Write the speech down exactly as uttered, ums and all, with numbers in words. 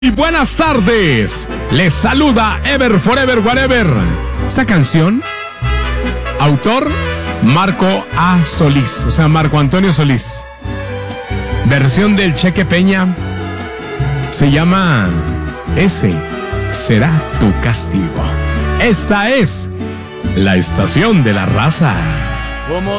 Y buenas tardes, les saluda Ever Forever Whatever. Esta canción, autor Marco A. Solís, o sea, Marco Antonio Solís. Versión del Cheque Peña, se llama Ese será tu castigo. Esta es la estación de la raza. Como